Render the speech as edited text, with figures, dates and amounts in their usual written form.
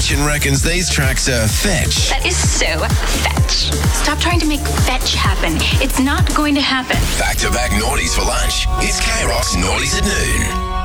Kitchen reckons these tracks are fetch. That is so fetch. Stop trying to make fetch happen. It's not going to happen. Back-to-back naughties for lunch. It's K-Rock's Naughties at Noon.